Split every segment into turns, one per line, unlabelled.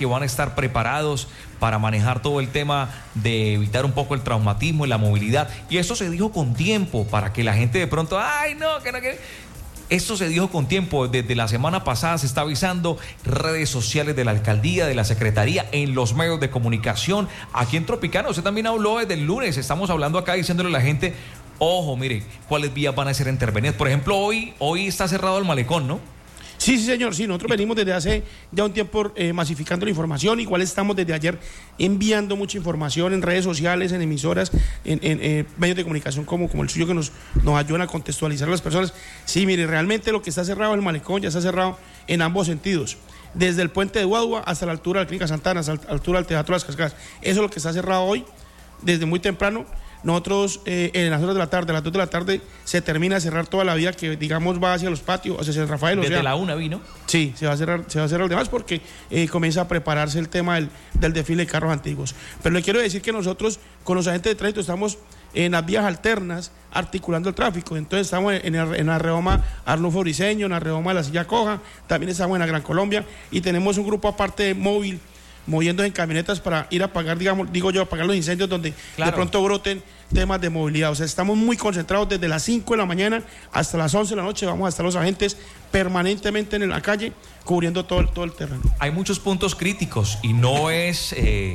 que van a estar preparados para manejar todo el tema de evitar un poco el traumatismo y la movilidad. Y eso se dijo con tiempo para que la gente de pronto, ay, no, que no, que... Esto se dijo con tiempo, desde la semana pasada se está avisando, redes sociales de la alcaldía, de la secretaría, en los medios de comunicación. Aquí en Tropicana, usted también habló desde el lunes, estamos hablando acá diciéndole a la gente, ojo, mire, cuáles vías van a ser intervenidas. Por ejemplo, hoy está cerrado el malecón, ¿no?
Sí, señor, sí, nosotros venimos desde hace ya un tiempo masificando la información, igual estamos desde ayer enviando mucha información en redes sociales, en emisoras, en medios de comunicación como el suyo que nos ayudan a contextualizar a las personas. Sí, mire, realmente lo que está cerrado el malecón ya está cerrado en ambos sentidos, desde el puente de Guadua hasta la altura de la Clínica Santana, hasta la altura del Teatro de las Cascadas. Eso es lo que está cerrado hoy, desde muy temprano. Nosotros en las horas de la tarde, a las 2 de la tarde, se termina de cerrar toda la vía que, digamos, va hacia los patios, hacia San Rafael.
Desde la 1 vino.
Sí, se va a cerrar los demás porque comienza a prepararse el tema del desfile de carros antiguos. Pero le quiero decir que nosotros, con los agentes de tránsito, estamos en las vías alternas articulando el tráfico. Entonces estamos en la redoma Arnulfo Briceño, en la redoma de la Silla Coja, también estamos en la Gran Colombia y tenemos un grupo aparte móvil moviéndose en camionetas para ir a apagar, apagar los incendios donde de pronto broten temas de movilidad. O sea, estamos muy concentrados desde las 5 de la mañana hasta las 11 de la noche. Vamos a estar los agentes permanentemente en la calle cubriendo todo el terreno.
Hay muchos puntos críticos y no es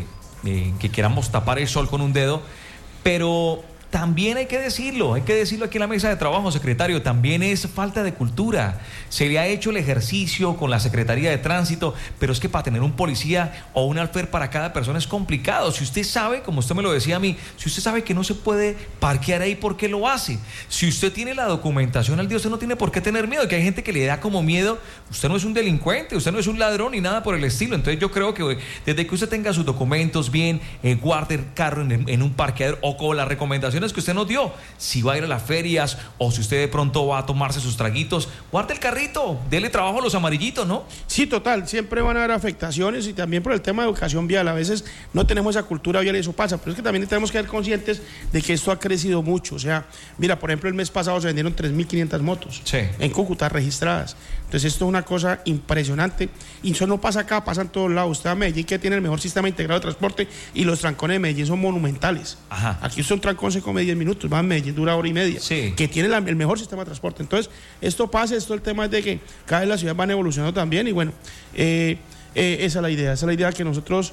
que queramos tapar el sol con un dedo, pero también hay que decirlo aquí en la mesa de trabajo, secretario, también es falta de cultura. Se le ha hecho el ejercicio con la Secretaría de Tránsito, pero es que para tener un policía o un alfer para cada persona es complicado. Si usted sabe, como usted me lo decía a mí, si usted sabe que no se puede parquear ahí, ¿por qué lo hace? Si usted tiene la documentación al día, usted no tiene por qué tener miedo, que hay gente que le da como miedo. Usted no es un delincuente, usted no es un ladrón ni nada por el estilo. Entonces yo creo que desde que usted tenga sus documentos bien, guarde el carro en un parqueadero o con las recomendaciones que usted nos dio, si va a ir a las ferias o si usted de pronto va a tomarse sus traguitos, guarde el carrito, dele trabajo a los amarillitos, ¿no?
Sí, total, siempre van a haber afectaciones y también por el tema de educación vial, a veces no tenemos esa cultura vial y eso pasa, pero es que también tenemos que ser conscientes de que esto ha crecido mucho. O sea, mira, por ejemplo, el mes pasado se vendieron 3.500 motos en Cúcuta registradas. Entonces esto es una cosa impresionante y eso no pasa acá, pasa en todos lados. Usted va a Medellín, que tiene el mejor sistema integrado de transporte, y los trancones de Medellín son monumentales.
Ajá.
Aquí usted un trancón se come 10 minutos, va a Medellín, dura hora y media, que tiene el mejor sistema de transporte. Entonces esto pasa, el tema es de que cada vez las ciudades van evolucionando también y bueno, esa es la idea que nosotros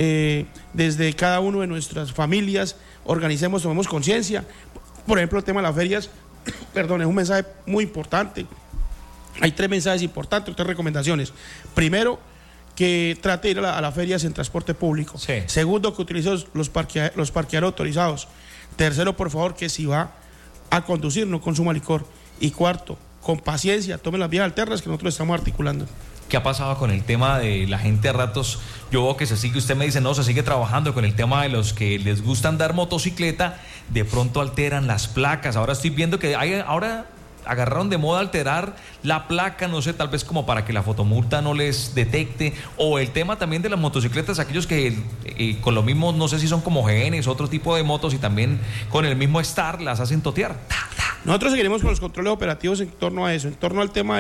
desde cada uno de nuestras familias organicemos, tomemos conciencia. Por ejemplo, el tema de las ferias, perdón, es un mensaje muy importante. Hay 3 mensajes importantes, 3 recomendaciones. Primero, que trate de ir a las ferias en transporte público. Segundo, que utilice los parqueaderos autorizados. Tercero, por favor, que si va a conducir no consuma licor. Y cuarto, con paciencia, tome las vías alternas que nosotros estamos articulando.
¿Qué ha pasado con el tema de la gente a ratos? Yo veo que usted me dice, no, se sigue trabajando con el tema de los que les gusta andar motocicleta, de pronto alteran las placas. Ahora estoy viendo que ahora agarraron de moda alterar la placa, no sé, tal vez como para que la fotomulta no les detecte, o el tema también de las motocicletas, aquellos que con lo mismo, no sé si son como GNs, otro tipo de motos, y también con el mismo Star las hacen totear.
Nosotros seguiremos con los controles operativos en torno a eso, en torno al tema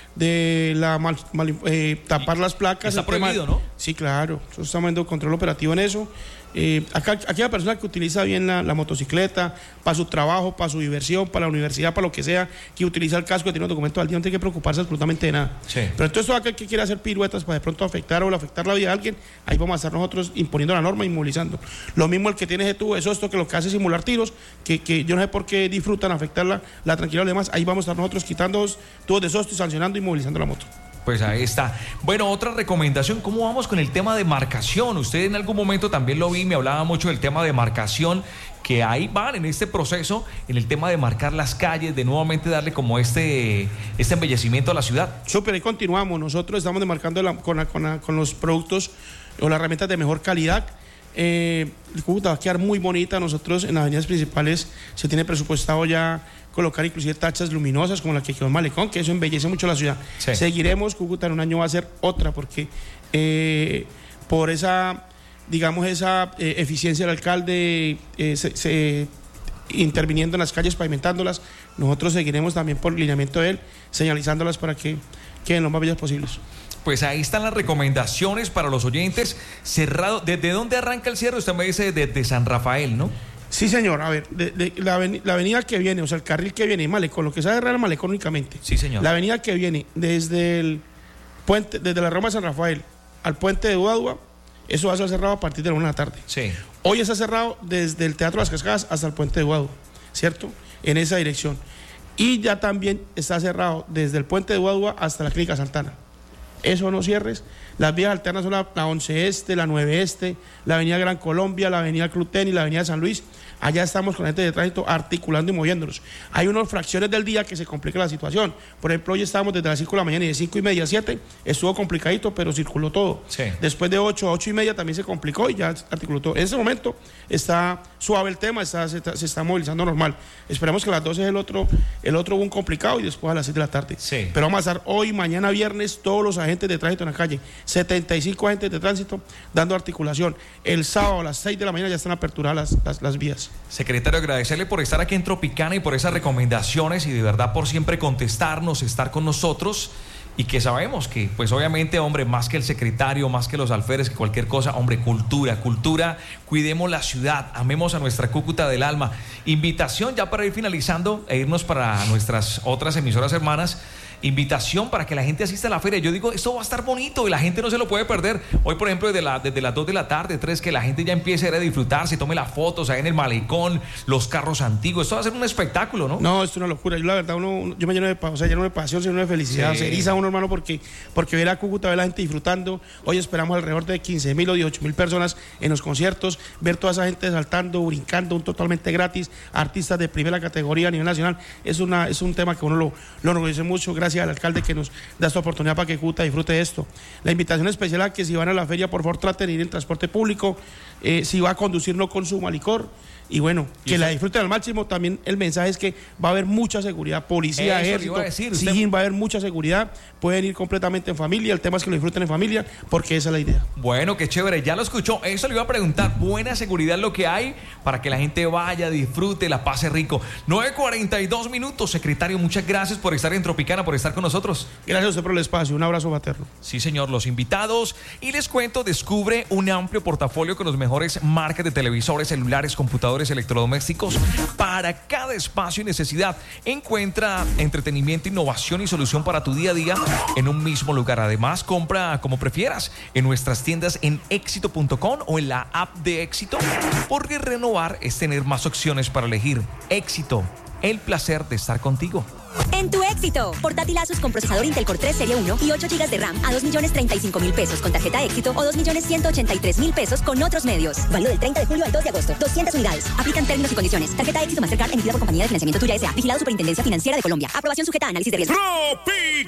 de tapar las placas.
Está prohibido, ¿no?
Sí, claro, nosotros estamos dando control operativo en eso. Aquí la persona que utiliza bien la motocicleta para su trabajo, para su diversión, para la universidad, para lo que sea, que utiliza el casco, que tiene un documento al día, no tiene que preocuparse absolutamente de nada. Pero entonces todo aquel que quiera hacer piruetas para de pronto afectar la vida de alguien, ahí vamos a estar nosotros imponiendo la norma y movilizando. Lo mismo el que tiene ese tubo, esto que lo que hace es simular tiros, que yo no sé por qué disfrutan afectar la tranquilidad de los demás, ahí vamos a estar nosotros quitando tubos de sosto y sancionando y movilizando la moto.
Pues ahí está. Bueno, otra recomendación, ¿cómo vamos con el tema de marcación? Usted en algún momento también lo vi, me hablaba mucho del tema de marcación, que ahí van en este proceso, en el tema de marcar las calles, de nuevamente darle como este embellecimiento a la ciudad.
Súper, ahí continuamos. Nosotros estamos demarcando con los productos o las herramientas de mejor calidad. Cúcuta va a quedar muy bonita. Nosotros en las avenidas principales se tiene presupuestado ya colocar inclusive tachas luminosas como la que quedó en Malecón, que eso embellece mucho la ciudad. Seguiremos. Cúcuta en un año va a ser otra, porque por esa eficiencia del alcalde interviniendo en las calles, pavimentándolas, nosotros seguiremos también por lineamiento de él, señalizándolas para que queden lo más bellas posibles.
pues ahí están las recomendaciones para los oyentes. Cerrado, ¿desde dónde arranca el cierre? Usted me dice desde San Rafael, ¿no?
Sí, señor. A ver, la avenida que viene, o sea, el carril que viene, Malecón, lo que se agarra el Malecón únicamente.
Sí, señor.
La avenida que viene desde el puente, desde la Roma de San Rafael al puente de Uadua, eso va a ser cerrado a partir de la 1 de la tarde.
Sí.
Hoy está cerrado desde el Teatro Las Cascadas hasta el puente de Uadua, ¿cierto? En esa dirección. Y ya también está cerrado desde el puente de Uadua hasta la Clínica Santana. Eso no cierres. Las vías alternas son la 11 Este, la 9 Este, la avenida Gran Colombia, la avenida Club Tenis, la avenida San Luis. Allá estamos con gente de tránsito articulando y moviéndonos. Hay unas fracciones del día que se complica la situación. Por ejemplo, hoy estábamos desde las 5 de la mañana y de 5:30 a 7 estuvo complicadito, pero circuló todo.
Sí.
Después de 8 a 8:30 también se complicó y ya articuló todo. En ese momento está suave el tema, se está movilizando normal. Esperamos que a las 12 es el otro boom complicado y después a las 6 de la tarde.
Sí.
Pero vamos a estar hoy, mañana viernes, todos los agentes de tránsito en la calle. 75 agentes de tránsito dando articulación. El sábado a las 6 de la mañana ya están aperturadas las vías.
Secretario, agradecerle por estar aquí en Tropicana y por esas recomendaciones y de verdad por siempre contestarnos, estar con nosotros y que sabemos que, pues obviamente, hombre, más que el secretario, más que los alférez, que cualquier cosa, hombre, cultura, cuidemos la ciudad, amemos a nuestra Cúcuta del alma. Invitación ya para ir finalizando e irnos para nuestras otras emisoras hermanas. Invitación para que la gente asista a la feria. Yo digo, esto va a estar bonito y la gente no se lo puede perder. Hoy, por ejemplo, desde las 2 de la tarde, 3, que la gente ya empiece a disfrutar, se tome las fotos ahí en el malecón, los carros antiguos. Esto va a ser un espectáculo, ¿no?
No, esto es una locura. Yo, la verdad, yo me lleno de pasión, lleno de felicidad. Sí. Se eriza uno, hermano, porque ver a Cúcuta, ver a la gente disfrutando. Hoy esperamos alrededor de 15.000 o 18.000 personas en los conciertos. Ver toda esa gente saltando, brincando, totalmente gratis. Artistas de primera categoría a nivel nacional. Es un tema que uno lo enorgullece mucho. Gracias al alcalde que nos da esta oportunidad para que Cúcuta disfrute de esto. La invitación especial a que si van a la feria, por favor traten de ir en transporte público, si va a conducir no consuma licor y bueno, que la disfruten al máximo. También el mensaje es que va a haber mucha seguridad, policía, ejército, va a haber mucha seguridad, pueden ir completamente en familia, el tema es que lo disfruten en familia, porque esa es la idea.
Bueno, qué chévere, ya lo escuchó, eso le iba a preguntar, buena seguridad lo que hay para que la gente vaya, disfrute, la pase rico. 9:42 minutos, secretario, muchas gracias por estar en Tropicana, por estar con nosotros.
Gracias a usted por el espacio, un abrazo fraterno.
Sí, señor, los invitados, y les cuento, descubre un amplio portafolio con los mejores marcas de televisores, celulares, computadores, electrodomésticos para cada espacio y necesidad. Encuentra entretenimiento, innovación y solución para tu día a día en un mismo lugar. Además, compra como prefieras en nuestras tiendas en éxito.com o en la app de Éxito, porque renovar es tener más opciones para elegir. Éxito, el placer de estar contigo.
En tu Éxito, portátil Asus con procesador Intel Core 3 Serie 1 y 8 GB de RAM a 2.035.000 pesos con tarjeta Éxito o 2.183.000 pesos con otros medios. Válido del 30 de julio al 2 de agosto. 200 unidades. Aplican términos y condiciones. Tarjeta Éxito Mastercard emitida por Compañía de Financiamiento Tuya S.A. Vigilado Superintendencia Financiera de Colombia. Aprobación sujeta a análisis de riesgo.